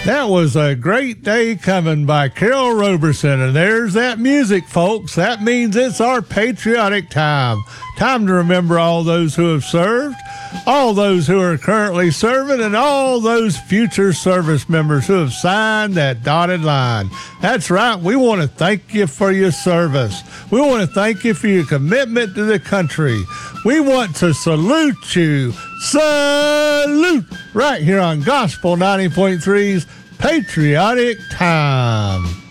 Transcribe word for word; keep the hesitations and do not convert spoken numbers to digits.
That was A Great Day Coming by Carol Roberson. And there's that music, folks. That means it's our patriotic time. Time to remember all those who have served, all those who are currently serving, and all those future service members who have signed that dotted line. That's right. We want to thank you for your service. We want to thank you for your commitment to the country. We want to salute you. Salute! Right here on Gospel ninety point three's Patriotic Time.